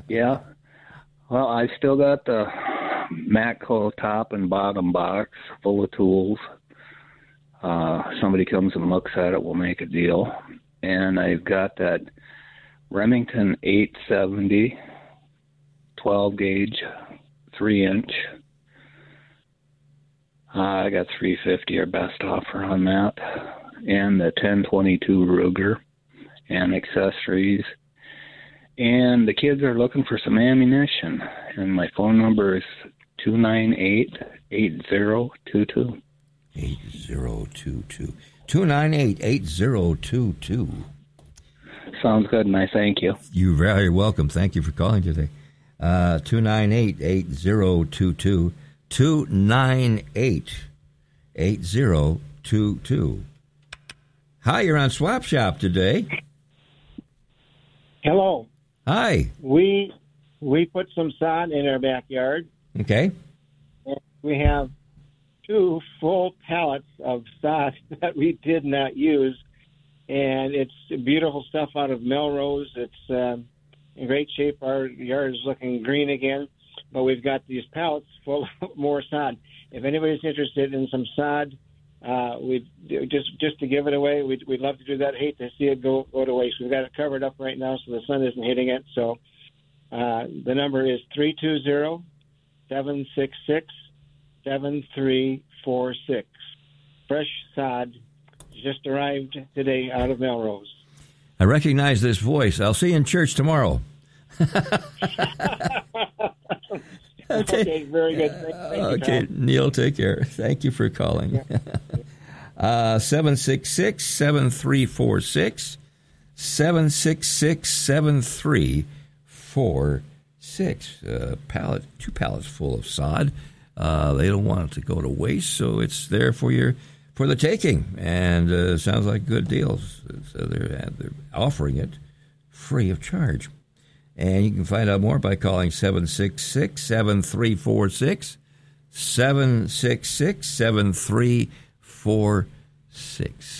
Yeah. Well, I still got the Matco top and bottom box full of tools. Somebody comes and looks at it, we'll make a deal. And I've got that Remington 870 12 gauge 3-inch. I got $350 or best offer on that, and the 1022 Ruger and accessories. And the kids are looking for some ammunition, and my phone number is 298-8022. 8022. 298-8022. Sounds good, and I thank you. You're very welcome. Thank you for calling today. 298-8022. 298-8022. Hi, you're on Swap Shop today. Hello. Hi. We put some sod in our backyard. Okay. And we have 2 full pallets of sod that we did not use, and it's beautiful stuff out of Melrose. It's in great shape. Our yard is looking green again, but we've got these pallets full of more sod. If anybody's interested in some sod, we'd just to give it away, we'd love to do that. Hate to see it go to waste. We've got it covered up right now so the sun isn't hitting it. So the number is 320-766-7346. Fresh sod just arrived today out of Melrose. I recognize this voice. I'll see you in church tomorrow. Okay, very good. Thank you, Neil, take care. Thank you for calling. 766-7346. 766-7346. 2 pallets full of sod. They don't want it to go to waste, so it's there for the taking. And sounds like good deals. So they're offering it free of charge. And you can find out more by calling 766-7346, 766-7346.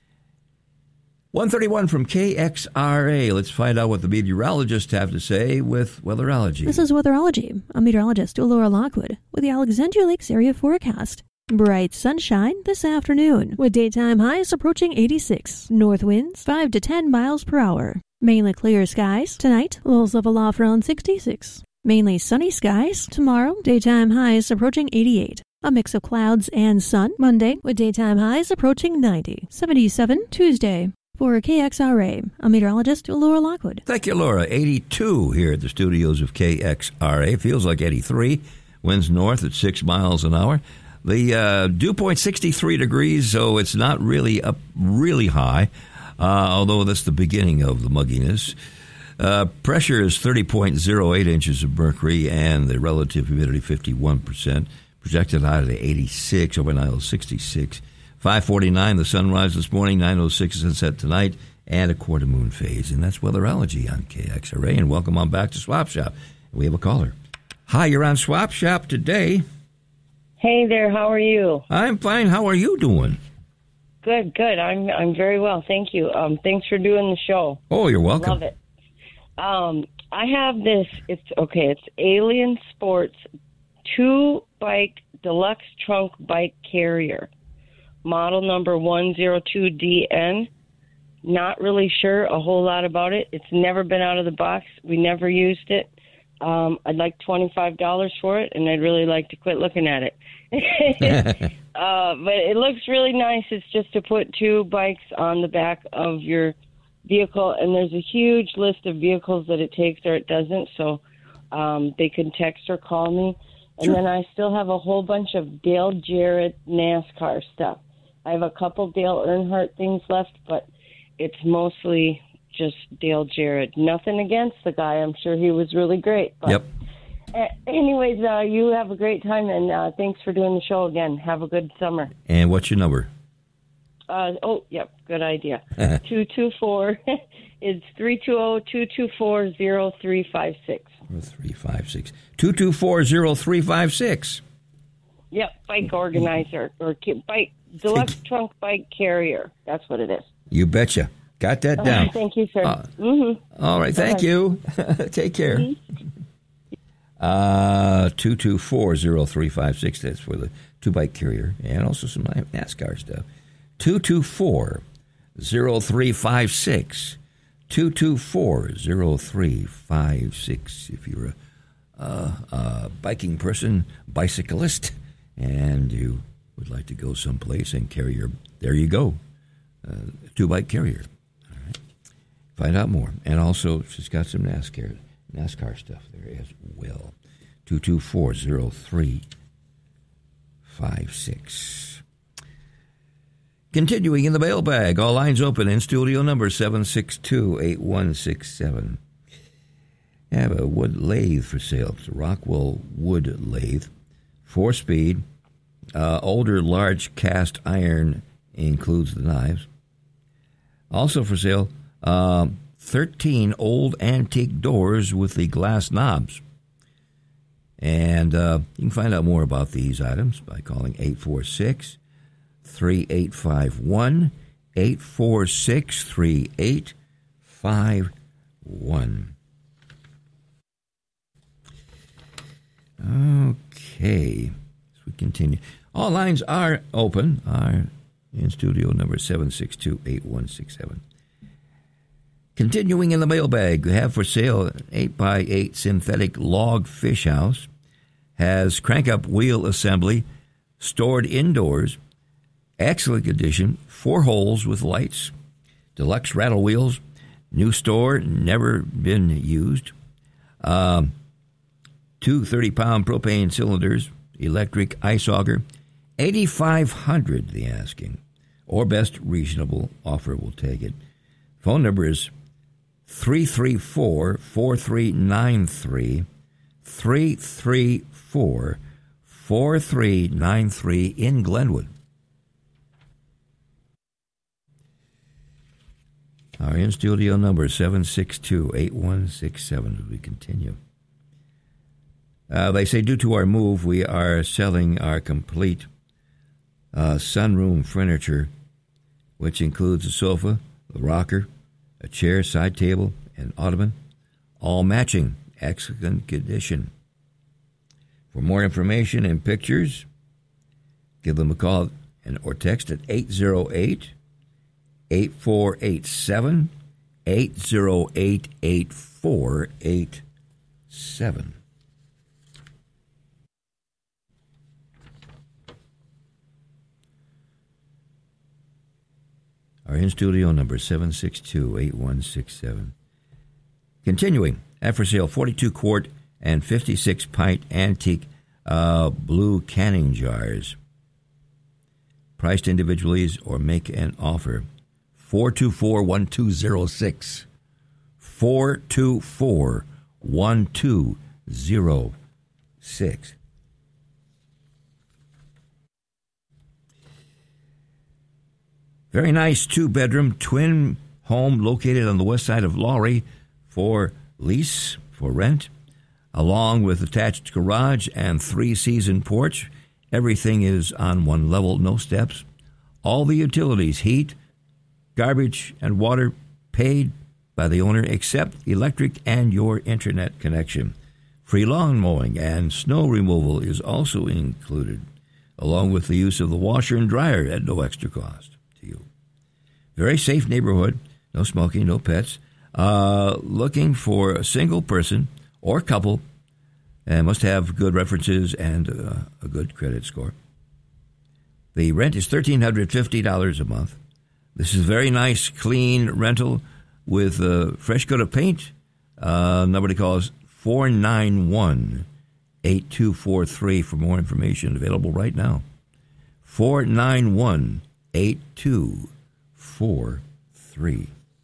131 from KXRA. Let's find out what the meteorologists have to say with Weatherology. This is Weatherology. I'm meteorologist Laura Lockwood with the Alexandria Lakes area forecast. Bright sunshine this afternoon with daytime highs approaching 86. North winds 5 to 10 miles per hour. Mainly clear skies tonight, lows level off around 66. Mainly sunny skies tomorrow, daytime highs approaching 88. A mix of clouds and sun Monday with daytime highs approaching 90. 77 Tuesday. For KXRA, I'm meteorologist Laura Lockwood. Thank you, Laura. 82 here at the studios of KXRA. Feels like 83. Winds north at 6 miles an hour. The dew point 63 degrees, so it's not really up really high. Although that's the beginning of the mugginess. Pressure is 30.08 inches of mercury, and the relative humidity 51%. Projected high to 86, overnight 66. 5:49, the sunrise this morning, 9:06 sunset tonight, and a quarter moon phase. And that's Weatherology on KXRA. And welcome on back to Swap Shop. We have a caller. Hi, you're on Swap Shop today. Hey there, how are you? I'm fine. How are you doing? Good. I'm very well, thank you. Thanks for doing the show. Oh, you're welcome. Love it. I have this. It's Alien Sports 2-bike deluxe trunk bike carrier, model number 102DN. Not really sure a whole lot about it. It's never been out of the box. We never used it. I'd like $25 for it, and I'd really like to quit looking at it. But it looks really nice. It's just to put 2 bikes on the back of your vehicle, and there's a huge list of vehicles that it takes or it doesn't, so they can text or call me. And Sure. then I still have a whole bunch of Dale Jarrett NASCAR stuff. I have a couple Dale Earnhardt things left, but it's mostly just Dale Jarrett. Nothing against the guy. I'm sure he was really great. But Yep. Anyways, you have a great time, and thanks for doing the show again. Have a good summer. And what's your number? Good idea. 224. It's 320-224-0356. 0356. 224-0356. Yep, bike organizer or bike deluxe trunk bike carrier. That's what it is. You betcha. Got that down. Thank you, sir. All right. Thank you. Take care. 224-0356. That's for the 2-bike carrier and also some NASCAR stuff. 224-0356. 224-0356. If you're a biking person, bicyclist, and you would like to go someplace and carry your, there you go, 2-bike carrier. All right. Find out more. And also, she's got some NASCAR stuff there as well. 224-0356. Continuing in the mailbag, all lines open in studio number 762-8167. I have a wood lathe for sale. It's a Rockwell wood lathe, 4-speed, older large cast iron includes the knives. Also for sale, 13 old antique doors with the glass knobs. And you can find out more about these items by calling 846-3851, 846-3851. Okay, as we continue. All lines are open, are in studio number 762-8167. Continuing in the mailbag, we have for sale an 8x8 synthetic log fish house. Has crank-up wheel assembly, stored indoors, excellent condition, 4 holes with lights, deluxe rattle wheels, new store, never been used, 2 30-pound propane cylinders, electric ice auger, $8,500 the asking, or best reasonable offer will take it. Phone number is 334-4393, 334-4393 in Glenwood. Our in-studio number is 762-8167 as we continue. They say due to our move, we are selling our complete sunroom furniture, which includes a sofa, a rocker, a chair, side table, and ottoman, all matching, excellent condition. For more information and pictures, give them a call or text at 808-8487, 808-8487. Our in-studio number 762-8167. Continuing, at for sale, 42-quart and 56-pint antique blue canning jars. Priced individually or make an offer. 424-1206. 424-1206. Very nice 2-bedroom twin home located on the west side of Lowry for lease, for rent, along with attached garage and 3-season porch. Everything is on one level, no steps. All the utilities, heat, garbage, and water paid by the owner except electric and your internet connection. Free lawn mowing and snow removal is also included, along with the use of the washer and dryer at no extra cost to you. Very safe neighborhood, no smoking, no pets. Looking for a single person or couple, and must have good references and a good credit score. The rent is $1,350 a month. This is a very nice, clean rental with a fresh coat of paint. Number to call is 491-8243 for more information. Available right now. 491-8243.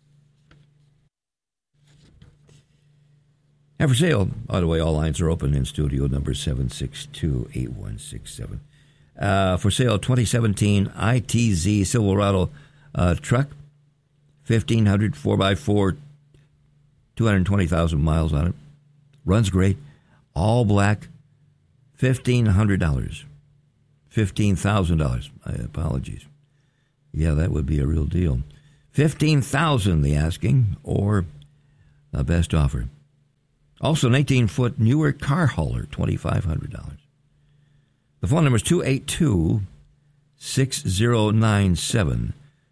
And for sale, by the way, all lines are open in studio number 762-8167. For sale, 2017 ITZ Silverado truck, 1,500, 4x4, 220,000 miles on it. Runs great. All black, $1,500. $15,000. My apologies. Yeah, that would be a real deal. $15,000 the asking, or the best offer. Also, an 18-foot newer car hauler, $2,500. The phone number is 282-6097.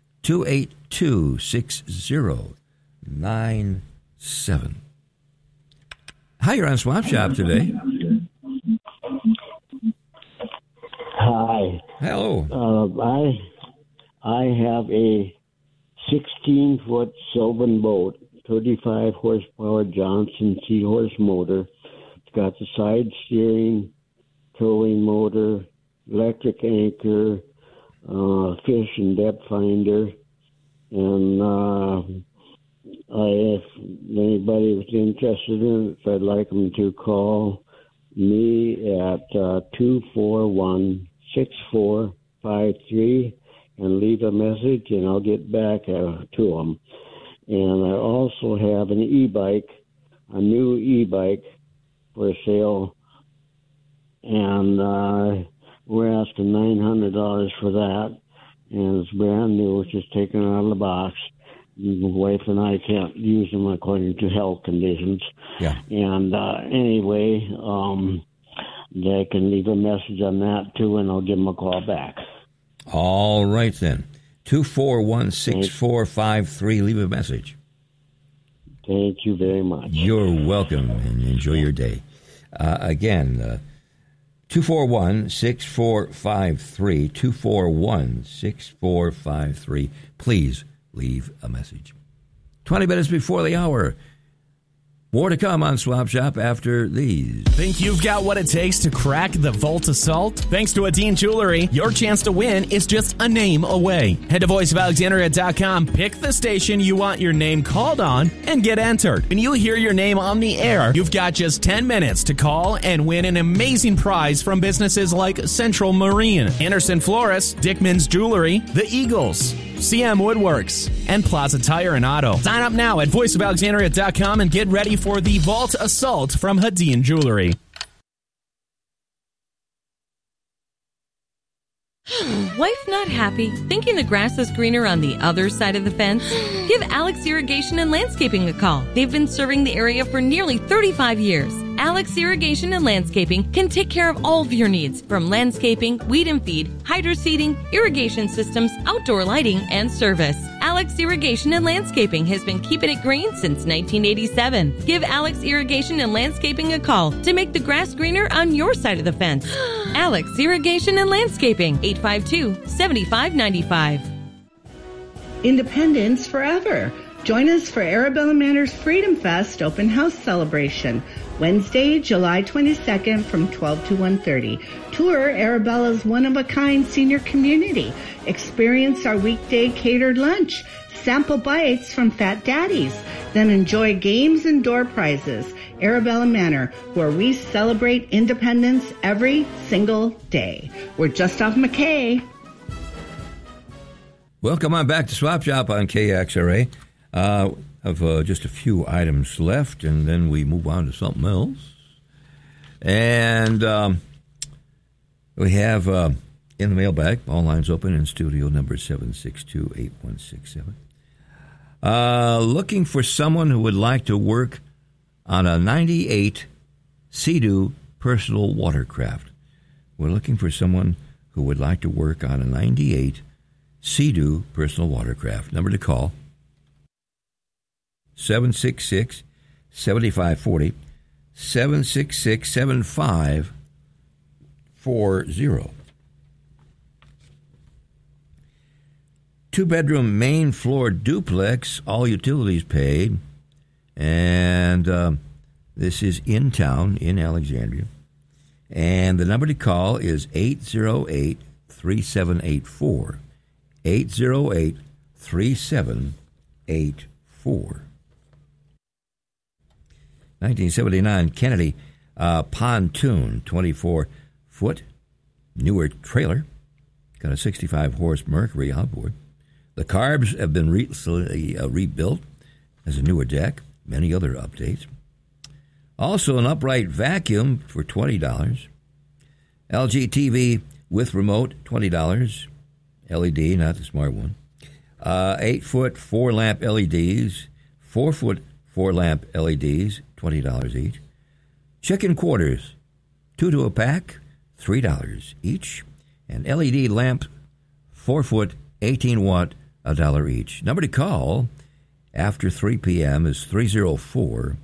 282-6097. Hi, you're on Swap Shop today. Hi. Hello. I have a 16-foot Sylvan boat, 35 horsepower Johnson Seahorse motor. It's got the side steering, towing motor, electric anchor, fish and depth finder, and if anybody was interested in it, I'd like them to call me at 241-6453 and leave a message, and I'll get back to them. And I also have an e-bike, a new e-bike for sale, and we're asking $900 for that, and it's brand new. It's just taken out of the box. My wife and I can't use them according to health conditions. Yeah. And anyway, they can leave a message on that too, and I'll give them a call back. All right, then. 241-6453. Leave a message. Thank you very much. You're welcome, and enjoy your day. Again, 241-6453. 241-6453. Please leave a message. 20 minutes before the hour. More to come on Swap Shop after these. Think you've got what it takes to crack the Volt Assault? Thanks to Adine Jewelry, your chance to win is just a name away. Head to voiceofalexandria.com, pick the station you want your name called on, and get entered. When you hear your name on the air, you've got just 10 minutes to call and win an amazing prize from businesses like Central Marine, Anderson Flores, Dickman's Jewelry, The Eagles, CM Woodworks, and Plaza Tire and Auto. Sign up now at voiceofalexandria.com and get ready for the Vault Assault from Hadeen Jewelry. Wife not happy? Thinking the grass is greener on the other side of the fence? Give Alex Irrigation and Landscaping a call. They've been serving the area for nearly 35 years. Alex Irrigation and Landscaping can take care of all of your needs, from landscaping, weed and feed, hydro seeding, irrigation systems, outdoor lighting, and service. Alex Irrigation and Landscaping has been keeping it green since 1987. Give Alex Irrigation and Landscaping a call to make the grass greener on your side of the fence. Alex Irrigation and Landscaping, 852-7595. Independence forever. Join us for Arabella Manor's Freedom Fest open house celebration, Wednesday, July 22nd from 12 to 1:30. Tour Arabella's one-of-a-kind senior community. Experience our weekday catered lunch. Sample bites from Fat Daddies. Then enjoy games and door prizes. Arabella Manor, where we celebrate independence every single day. We're just off McKay. Welcome on back to Swap Shop on KXRA. Have just a few items left, and then we move on to something else. And we have in the mailbag, all lines open in studio number 762-8167. Looking for someone who would like to work on a 98 Sea-Doo personal watercraft. We're looking for someone who would like to work on a 98 Sea-Doo personal watercraft. Number to call, 766-7540, 766-7540. Two-bedroom main floor duplex, all utilities paid, and this is in town in Alexandria. And the number to call is 808-3784, 808-3784. 1979 Kennedy pontoon, 24-foot newer trailer, got a 65-horse Mercury outboard. The carbs have been recently rebuilt as a newer deck, many other updates. Also an upright vacuum for $20. LG TV with remote, $20. LED, not the smart one. 8-foot 4-lamp LEDs, 4-foot 4-lamp LEDs, $20 each. Chicken quarters, 2 to a pack, $3 each. And LED lamp, 4-foot, 18-watt, $1 each. Number to call after 3 p.m. is 304-0925.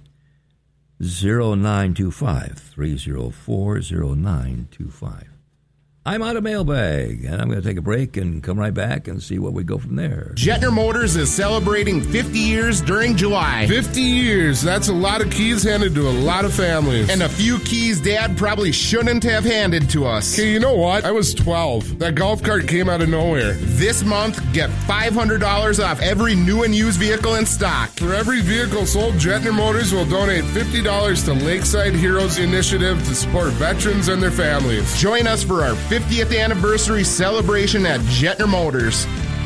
304-0925. I'm out of mailbag, and I'm going to take a break and come right back and see what we go from there. Jetner Motors is celebrating 50 years during July. 50 years. That's a lot of keys handed to a lot of families. And a few keys Dad probably shouldn't have handed to us. Okay, you know what? I was 12. That golf cart came out of nowhere. This month, get $500 off every new and used vehicle in stock. For every vehicle sold, Jetner Motors will donate $50 to Lakeside Heroes Initiative to support veterans and their families. Join us for our 50th anniversary celebration at Jetner Motors.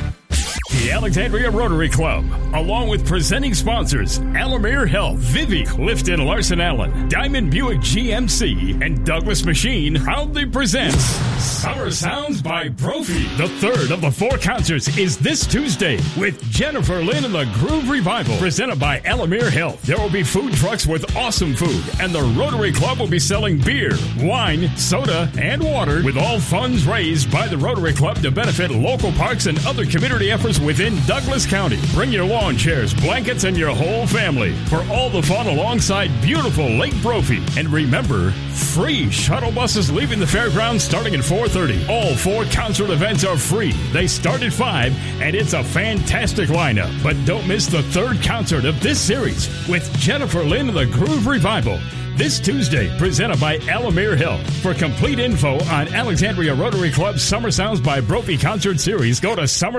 The Alexandria Rotary Club, along with presenting sponsors Alamere Health, Vivi, Clifton Larson Allen, Diamond Buick GMC, and Douglas Machine, proudly presents Summer Sounds by Brophy. The third of the 4 concerts is this Tuesday with Jennifer Lynn and the Groove Revival, presented by Alamere Health. There will be food trucks with awesome food, and the Rotary Club will be selling beer, wine, soda, and water, with all funds raised by the Rotary Club to benefit local parks and other community efforts within Douglas County. Bring your lawn chairs, blankets, and your whole family for all the fun alongside beautiful Lake Brophy. And remember, free shuttle buses leaving the fairgrounds starting at 4:30. All 4 concert events are free. They start at 5, and it's a fantastic lineup. But don't miss the 3rd concert of this series with Jennifer Lynn and the Groove Revival. This Tuesday, presented by Alamere Health. For complete info on Alexandria Rotary Club's Summer Sounds by Brophy concert series, go to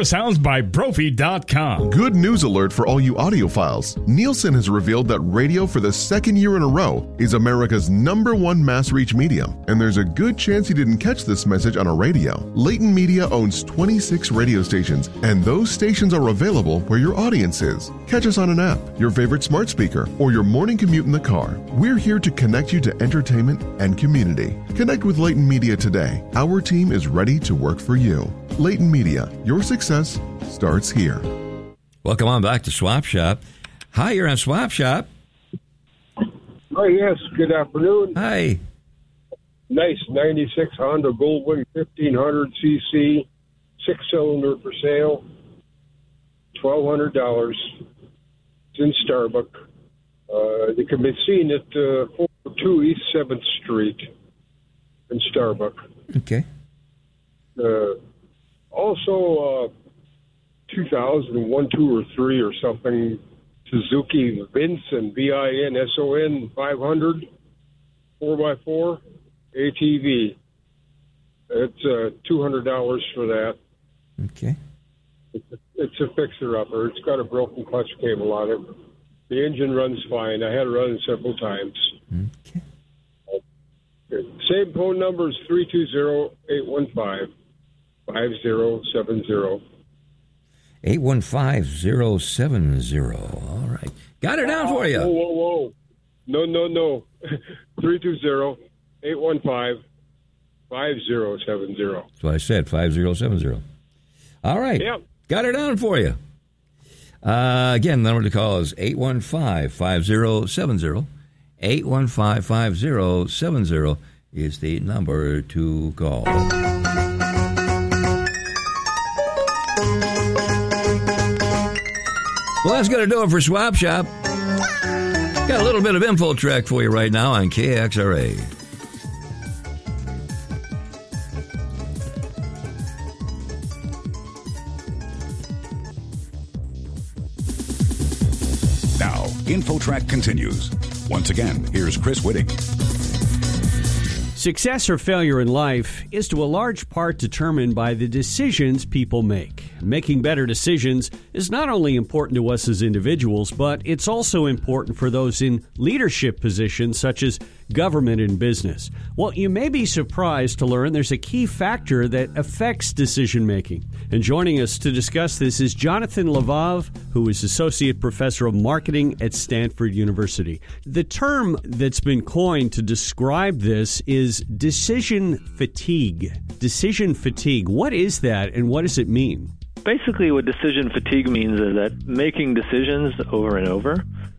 summersoundsbybrophy.com. Good news alert for all you audiophiles. Nielsen has revealed that radio for the 2nd year in a row is America's #1 mass reach medium. And there's a good chance you didn't catch this message on a radio. Leighton Media owns 26 radio stations, and those stations are available where your audience is. Catch us on an app, your favorite smart speaker, or your morning commute in the car. We're here to connect you to entertainment and community. Connect with Leighton Media today. Our team is ready to work for you. Leighton Media, your success starts here. Welcome on back to Swap Shop. Hi, you're on Swap Shop. Oh, yes. Good afternoon. Hi. Nice 96 Honda Goldwing 1500cc, 6-cylinder for sale, $1,200. It's in Starbuck. They can be seen at 402 East 7th Street in Starbuck. Okay. Also, 2001, 2, or 3 or something, Suzuki Vinson, Vinson 500, 4x4, ATV. It's $200 for that. Okay. It's a fixer-upper. It's got a broken clutch cable on it. The engine runs fine. I had it running several times. Okay. Same phone number is 320-815-5070. 815-070. All right. Got her down for you. Whoa. No. 320-815-5070. That's what I said, 5070. All right. Yep. Got her down for you. Again, the number to call is 815-5070. 815-5070 is the number to call. Well, that's going to do it for Swap Shop. Got a little bit of info track for you right now on KXRA. Now, InfoTrack continues. Once again, here's Chris Whitting. Success or failure in life is to a large part determined by the decisions people make. Making better decisions is not only important to us as individuals, but it's also important for those in leadership positions such as government and business. Well, you may be surprised to learn there's a key factor that affects decision making. And joining us to discuss this is Jonathan Lvov, who is Associate Professor of Marketing at Stanford University. The term that's been coined to describe this is decision fatigue. Decision fatigue. What is that and what does it mean? Basically, what decision fatigue means is that making decisions over and over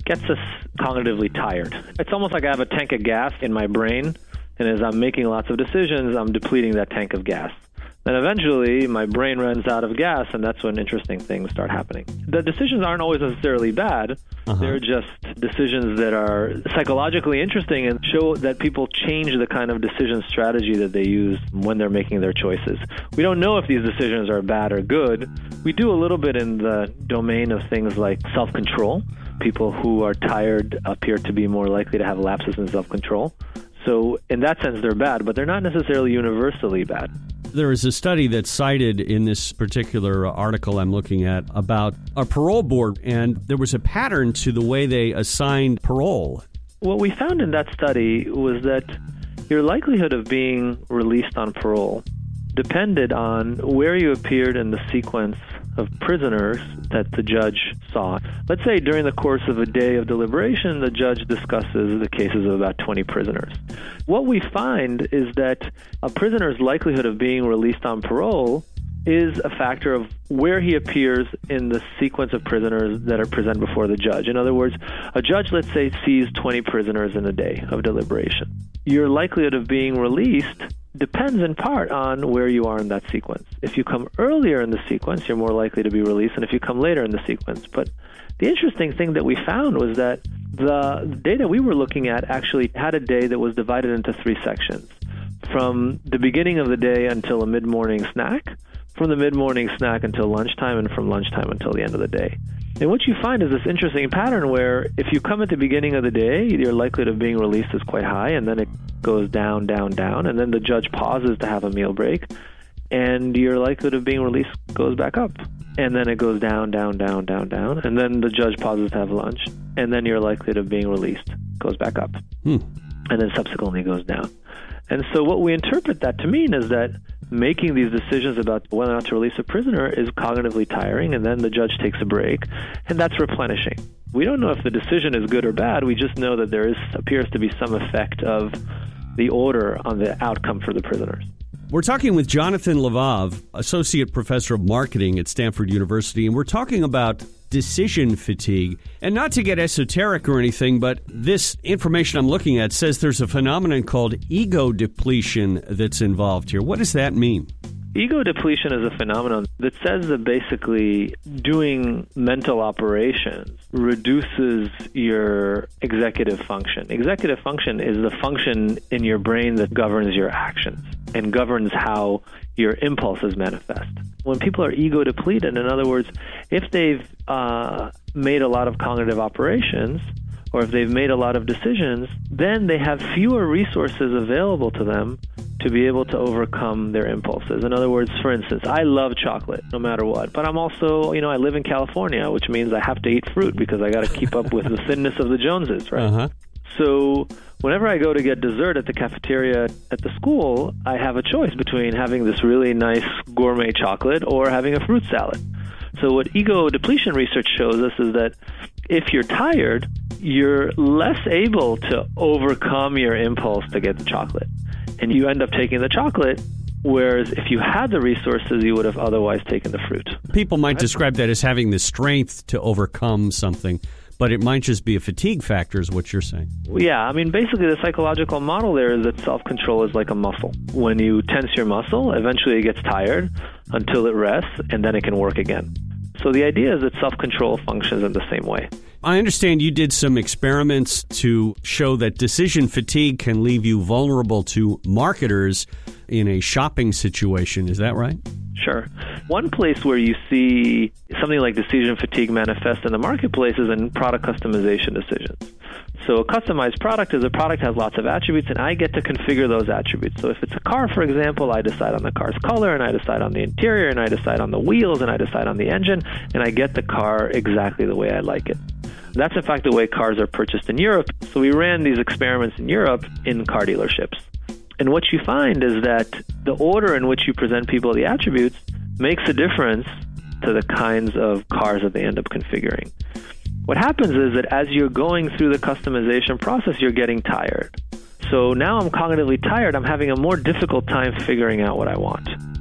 gets us cognitively tired. It's almost like I have a tank of gas in my brain, and as I'm making lots of decisions, I'm depleting that tank of gas. Then eventually, my brain runs out of gas, and that's when interesting things start happening. The decisions aren't always necessarily bad. They're just decisions that are psychologically interesting and show that people change the kind of decision strategy that they use when they're making their choices. We don't know if these decisions are bad or good. We do a little bit in the domain of things like self-control. People who are tired appear to be more likely to have lapses in self-control. So in that sense, they're bad, but they're not necessarily universally bad. There is a study that's cited in this particular article I'm looking at about a parole board, and there was a pattern to the way they assigned parole. What we found in that study was that your likelihood of being released on parole depended on where you appeared in the sequence of prisoners that the judge saw. Let's say during the course of a day of deliberation, the judge discusses the cases of about 20 prisoners. What we find is that a prisoner's likelihood of being released on parole is a factor of where he appears in the sequence of prisoners that are presented before the judge. In other words, a judge, let's say, sees 20 prisoners in a day of deliberation. Your likelihood of being released depends in part on where you are in that sequence. If you come earlier in the sequence, you're more likely to be released than if you come later in the sequence. But the interesting thing that we found was that the data we were looking at actually had a day that was divided into 3 sections. From the beginning of the day until a mid-morning snack, from the mid-morning snack until lunchtime, and from lunchtime until the end of the day. And what you find is this interesting pattern where if you come at the beginning of the day, your likelihood of being released is quite high, and then it goes down, down, down, and then the judge pauses to have a meal break, and your likelihood of being released goes back up. And then it goes down, down, down, down, down, and then the judge pauses to have lunch, and then your likelihood of being released goes back up, and then subsequently goes down. And so what we interpret that to mean is that making these decisions about whether or not to release a prisoner is cognitively tiring, and then the judge takes a break, and that's replenishing. We don't know if the decision is good or bad. We just know that there appears to be some effect of the order on the outcome for the prisoners. We're talking with Jonathan Lvov, Associate Professor of Marketing at Stanford University, and we're talking about decision fatigue. And not to get esoteric or anything, but this information I'm looking at says there's a phenomenon called ego depletion that's involved here. What does that mean? Ego depletion is a phenomenon that says that basically doing mental operations reduces your executive function. Executive function is the function in your brain that governs your actions and governs how your impulses manifest. When people are ego depleted, in other words, if they've made a lot of cognitive operations, or if they've made a lot of decisions, then they have fewer resources available to them to be able to overcome their impulses. In other words, for instance, I love chocolate no matter what, but I'm also, I live in California, which means I have to eat fruit because I got to keep up with the thinness of the Joneses, right? So whenever I go to get dessert at the cafeteria at the school, I have a choice between having this really nice gourmet chocolate or having a fruit salad. So what ego depletion research shows us is that if you're tired, you're less able to overcome your impulse to get the chocolate. And you end up taking the chocolate, whereas if you had the resources, you would have otherwise taken the fruit. People might describe that as having the strength to overcome something, but it might just be a fatigue factor is what you're saying. Yeah, basically the psychological model there is that self-control is like a muscle. When you tense your muscle, eventually it gets tired until it rests, and then it can work again. So the idea is that self-control functions in the same way. I understand you did some experiments to show that decision fatigue can leave you vulnerable to marketers in a shopping situation. Is that right? Sure. One place where you see something like decision fatigue manifest in the marketplace is in product customization decisions. So a customized product is a product that has lots of attributes, and I get to configure those attributes. So if it's a car, for example, I decide on the car's color, and I decide on the interior, and I decide on the wheels, and I decide on the engine, and I get the car exactly the way I like it. That's, in fact, the way cars are purchased in Europe. So we ran these experiments in Europe in car dealerships. And what you find is that the order in which you present people the attributes makes a difference to the kinds of cars that they end up configuring. What happens is that as you're going through the customization process, you're getting tired. So now I'm cognitively tired. I'm having a more difficult time figuring out what I want.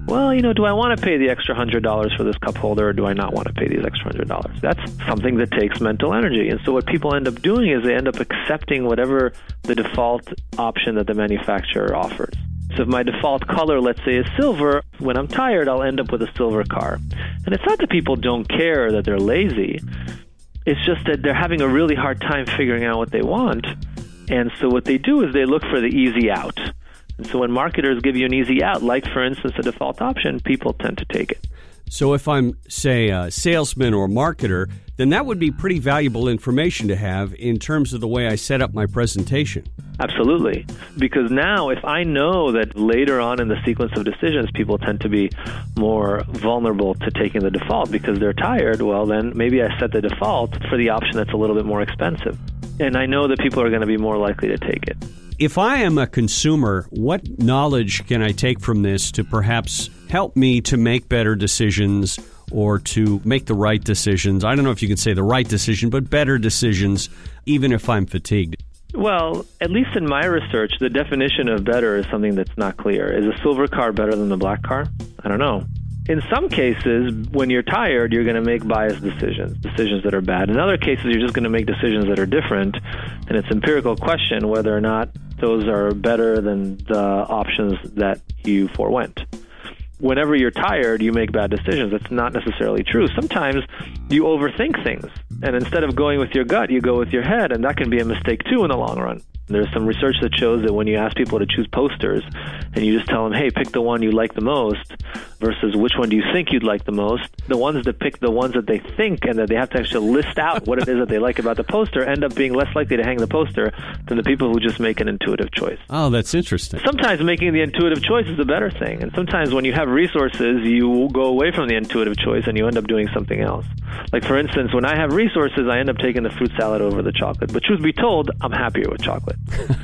well, do I want to pay the extra $100 for this cup holder, or do I not want to pay these extra $100? That's something that takes mental energy. And so what people end up doing is they end up accepting whatever the default option that the manufacturer offers. So if my default color, let's say, is silver, when I'm tired, I'll end up with a silver car. And it's not that people don't care, that they're lazy. It's just that they're having a really hard time figuring out what they want. And so what they do is they look for the easy out. And so when marketers give you an easy out, like, for instance, a default option, people tend to take it. So if I'm, say, a salesman or marketer, then that would be pretty valuable information to have in terms of the way I set up my presentation. Absolutely. Because now if I know that later on in the sequence of decisions, people tend to be more vulnerable to taking the default because they're tired, well, then maybe I set the default for the option that's a little bit more expensive. And I know that people are going to be more likely to take it. If I am a consumer, what knowledge can I take from this to perhaps help me to make better decisions or to make the right decisions? I don't know if you can say the right decision, but better decisions, even if I'm fatigued. Well, at least in my research, the definition of better is something that's not clear. Is a silver car better than the black car? I don't know. In some cases, when you're tired, you're going to make biased decisions that are bad. In other cases, you're just going to make decisions that are different, and it's an empirical question whether or not those are better than the options that you forewent. Whenever you're tired, you make bad decisions. That's not necessarily true. Sometimes you overthink things, and instead of going with your gut, you go with your head, and that can be a mistake too in the long run. There's some research that shows that when you ask people to choose posters and you just tell them, hey, pick the one you like the most versus which one do you think you'd like the most, the ones that pick the ones that they think and that they have to actually list out what it is that they like about the poster end up being less likely to hang the poster than the people who just make an intuitive choice. Oh, that's interesting. Sometimes making the intuitive choice is a better thing. And sometimes when you have resources, you go away from the intuitive choice and you end up doing something else. Like, for instance, when I have resources, I end up taking the fruit salad over the chocolate. But truth be told, I'm happier with chocolate.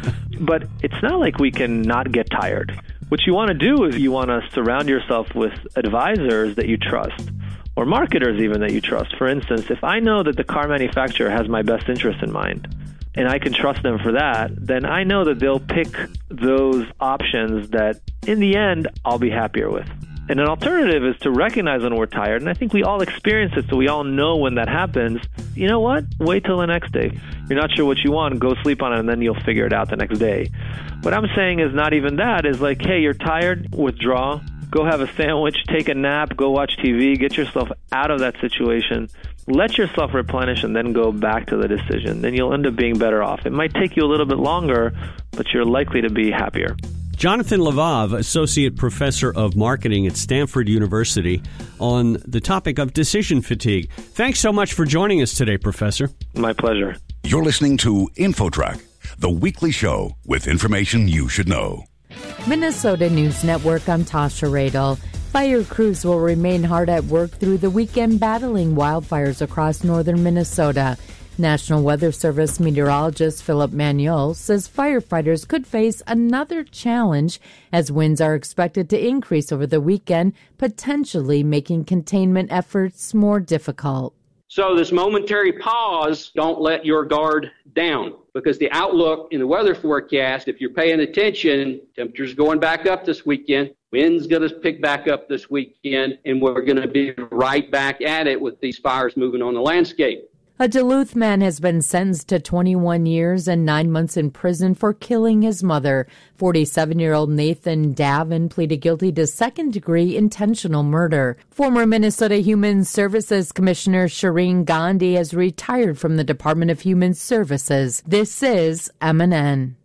But it's not like we can not get tired. What you want to do is you want to surround yourself with advisors that you trust, or marketers even that you trust. For instance, if I know that the car manufacturer has my best interest in mind, and I can trust them for that, then I know that they'll pick those options that, in the end, I'll be happier with. And an alternative is to recognize when we're tired, and I think we all experience it, so we all know when that happens. You know what? Wait till the next day. You're not sure what you want, go sleep on it, and then you'll figure it out the next day. What I'm saying is not even that. Is like, hey, you're tired, withdraw, go have a sandwich, take a nap, go watch TV, get yourself out of that situation, let yourself replenish, and then go back to the decision. Then you'll end up being better off. It might take you a little bit longer, but you're likely to be happier. Jonathan Lvov, Associate Professor of Marketing at Stanford University, on the topic of decision fatigue. Thanks so much for joining us today, Professor. My pleasure. You're listening to InfoTrack, the weekly show with information you should know. Minnesota News Network, I'm Tasha Radel. Fire crews will remain hard at work through the weekend battling wildfires across northern Minnesota. National Weather Service meteorologist Philip Manuel says firefighters could face another challenge as winds are expected to increase over the weekend, potentially making containment efforts more difficult. So this momentary pause, don't let your guard down, because the outlook in the weather forecast, if you're paying attention, temperatures going back up this weekend, wind's going to pick back up this weekend, and we're going to be right back at it with these fires moving on the landscape. A Duluth man has been sentenced to 21 years and 9 months in prison for killing his mother. 47-year-old Nathan Davin pleaded guilty to second-degree intentional murder. Former Minnesota Human Services Commissioner Shireen Gandhi has retired from the Department of Human Services. This is MNN.